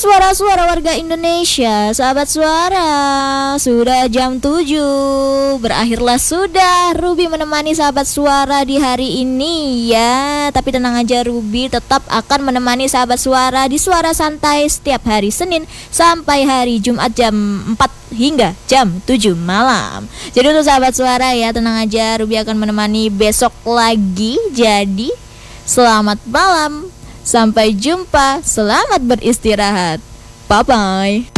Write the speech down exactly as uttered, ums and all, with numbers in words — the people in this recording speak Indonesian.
suara-suara warga Indonesia, sahabat suara, sudah jam tujuh. Berakhirlah sudah Ruby menemani sahabat suara di hari ini ya. Tapi tenang aja, Ruby tetap akan menemani sahabat suara di Suara Santai setiap hari Senin sampai hari Jumat jam empat hingga jam tujuh malam. Jadi untuk sahabat suara ya, tenang aja, Ruby akan menemani besok lagi. Jadi selamat malam, sampai jumpa, selamat beristirahat, bye bye.